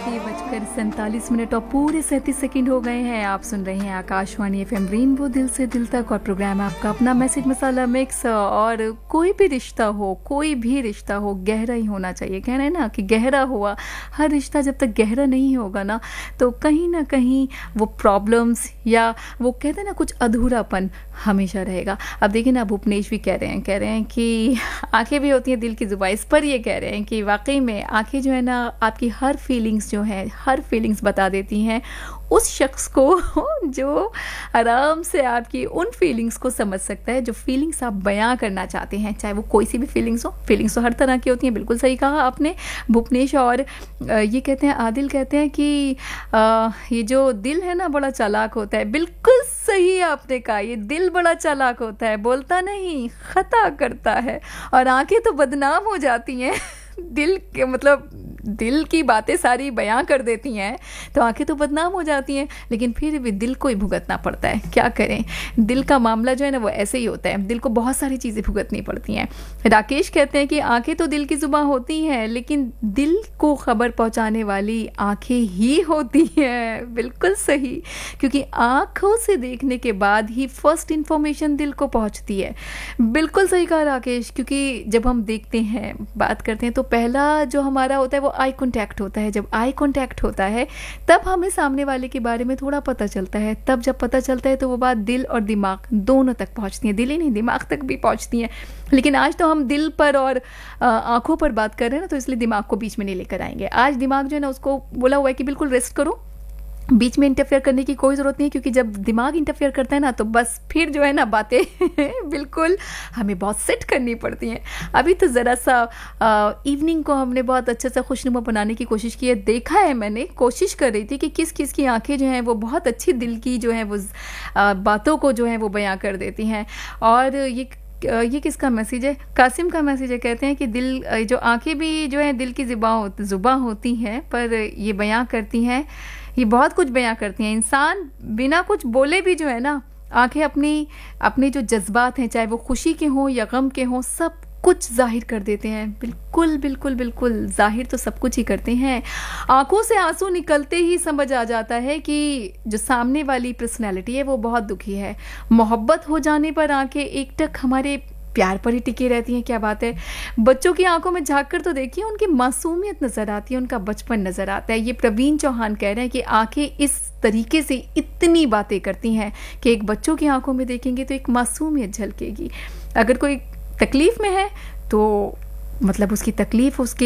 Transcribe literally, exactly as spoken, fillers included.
छह बजकर सैंतालीस मिनट और पूरे सैंतीस सेकंड हो गए हैं। आप सुन रहे हैं आकाशवाणी एफएम रेनबो दिल से दिल तक और प्रोग्राम है आपका अपना मैसेज मसाला मिक्स। और कोई भी रिश्ता हो, कोई भी रिश्ता हो, गहरा ही होना चाहिए। कह रहे हैं ना कि गहरा हुआ, हर रिश्ता जब तक गहरा नहीं होगा ना तो कहीं ना कहीं वो प्रॉब्लम्स या वो कहते हैं ना कुछ अधूरापन हमेशा रहेगा। अब देखिए ना, भूपनेश भी कह रहे हैं कह रहे हैं कि आंखें भी होती हैं दिल की जुबान। इस पर ये कह रहे हैं कि वाकई में आंखें जो है ना आपकी हर फीलिंग्स जो है हर फीलिंग्स बता देती हैं उस शख्स को जो आराम से आपकी उन फीलिंग्स को समझ सकता है, जो फीलिंग्स आप बयां करना चाहते हैं, चाहे वो कोई सी भी फीलिंग्स हो। फीलिंग्स तो हर तरह की होती हैं, बिल्कुल सही कहा आपने भूपनेश। और ये कहते हैं, आदिल कहते हैं कि आ, ये जो दिल है ना बड़ा चालाक होता है। बिल्कुल सही आपने कहा, ये दिल बड़ा चालाक होता है, बोलता नहीं खता करता है। और आंखें तो बदनाम हो जाती हैं दिल के मतलब दिल की बातें सारी बयां कर देती हैं तो आंखें तो बदनाम हो जाती हैं, लेकिन फिर भी दिल को ही भुगतना पड़ता है। क्या करें, दिल का मामला जो है ना वो ऐसे ही होता है, दिल को बहुत सारी चीज़ें भुगतनी पड़ती हैं। राकेश कहते हैं कि आंखें तो दिल की जुबान होती हैं लेकिन दिल को खबर पहुंचाने वाली आंखें ही होती हैं। बिल्कुल सही, क्योंकि आंखों से देखने के बाद ही फर्स्ट इंफॉर्मेशन दिल को पहुंचती है। बिल्कुल सही कहा राकेश, क्योंकि जब हम देखते हैं, बात करते हैं तो पहला जो हमारा होता है वो आई कांटेक्ट होता है। जब आई कांटेक्ट होता है तब हमें सामने वाले के बारे में थोड़ा पता चलता है। तब जब पता चलता है तो वो बात दिल और दिमाग दोनों तक पहुंचती है, दिल ही नहीं दिमाग तक भी पहुंचती है। लेकिन आज तो हम दिल पर और आंखों पर बात कर रहे हैं ना, तो इसलिए दिमाग को बीच में नहीं लेकर आएंगे। आज दिमाग जो है ना उसको बोला हुआ है कि बिल्कुल रेस्ट करो, बीच में इंटरफेयर करने की कोई ज़रूरत नहीं है, क्योंकि जब दिमाग इंटरफेयर करता है ना तो बस फिर जो है ना बातें बिल्कुल हमें बहुत सेट करनी पड़ती हैं। अभी तो ज़रा सा आ, इवनिंग को हमने बहुत अच्छे से खुशनुमा बनाने की कोशिश की है। देखा है मैंने, कोशिश कर रही थी कि किस किस की आंखें जो हैं वो बहुत अच्छी दिल की जो है वो आ, बातों को जो है वो बयां कर देती हैं। और ये ये किसका मैसेज है? कासिम का मैसेज है। कहते हैं कि दिल जो आंखें भी जो है दिल की जुबान जुबान होती हैं, पर ये बयां करती हैं, ये बहुत कुछ बयां करती हैं। इंसान बिना कुछ बोले भी जो है ना आंखें अपनी अपने जो जज्बात हैं, चाहे वो खुशी के हों या गम के हों, सब कुछ जाहिर कर देते हैं। बिल्कुल बिल्कुल बिल्कुल जाहिर तो सब कुछ ही करते हैं। आंखों से आंसू निकलते ही समझ आ जाता है कि जो सामने वाली पर्सनैलिटी है वो बहुत दुखी है। मोहब्बत हो जाने पर आंखें एकटक हमारे प्यार पर ही टिकी रहती हैं। क्या बात है। बच्चों की आंखों में झांक कर तो देखिए, उनकी मासूमियत नजर आती है, उनका बचपन नजर आता है। ये प्रवीण चौहान कह रहे हैं कि आंखें इस तरीके से इतनी बातें करती हैं कि एक बच्चों की आंखों में देखेंगे तो एक मासूमियत झलकेगी। अगर कोई तकलीफ में है तो मतलब उसकी तकलीफ उसके